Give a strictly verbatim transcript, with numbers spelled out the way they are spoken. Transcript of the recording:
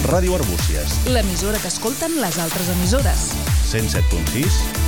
Ràdio Arbúcies. L'emissora que escolten les altres emissores. cent set punt sis